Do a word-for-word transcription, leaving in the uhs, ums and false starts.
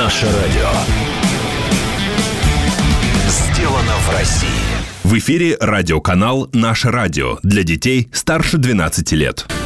Наше радио. Сделано в России. В эфире радиоканал «Наше радио» для детей старше двенадцати лет.